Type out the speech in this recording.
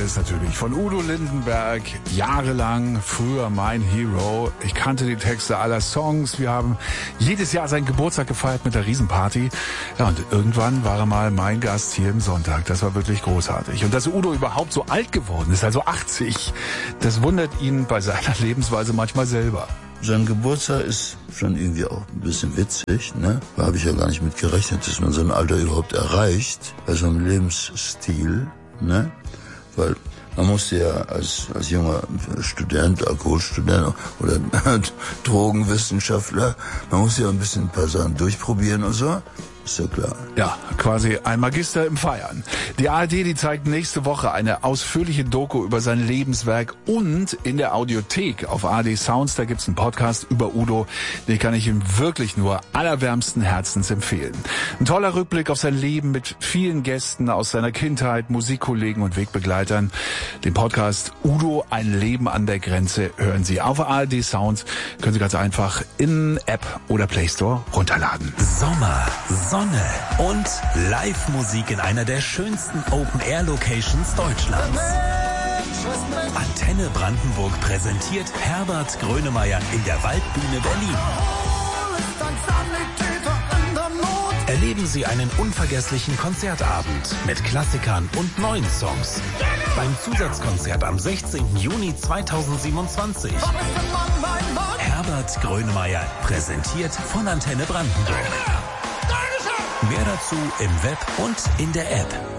ist natürlich von Udo Lindenberg, jahrelang, früher mein Hero. Ich kannte die Texte aller Songs. Wir haben jedes Jahr seinen Geburtstag gefeiert mit der Riesenparty. Ja, und irgendwann war er mal mein Gast hier im Sonntag. Das war wirklich großartig. Und dass Udo überhaupt so alt geworden ist, also 80, das wundert ihn bei seiner Lebensweise manchmal selber. Sein Geburtstag ist schon irgendwie auch ein bisschen witzig, ne? Da habe ich ja gar nicht mit gerechnet, dass man so ein Alter überhaupt erreicht, bei so einem Lebensstil, ne? Weil man musste ja als junger Student, Alkoholstudent oder Drogenwissenschaftler, man musste ja ein bisschen ein paar Sachen durchprobieren und so. Ist ja klar. Ja, quasi ein Magister im Feiern. Die ARD, die zeigt nächste Woche eine ausführliche Doku über sein Lebenswerk und in der Audiothek auf ARD Sounds, da gibt's einen Podcast über Udo. Den kann ich ihm wirklich nur allerwärmsten Herzens empfehlen. Ein toller Rückblick auf sein Leben mit vielen Gästen aus seiner Kindheit, Musikkollegen und Wegbegleitern. Den Podcast Udo, ein Leben an der Grenze hören Sie auf ARD Sounds. Können Sie ganz einfach in App oder Play Store runterladen. Sommer, Sonne und Live-Musik in einer der schönsten Open-Air-Locations Deutschlands. Antenne Brandenburg präsentiert Herbert Grönemeyer in der Waldbühne Berlin. Erleben Sie einen unvergesslichen Konzertabend mit Klassikern und neuen Songs. Beim Zusatzkonzert am 16. Juni 2027. Herbert Grönemeyer, präsentiert von Antenne Brandenburg. Mehr dazu im Web und in der App.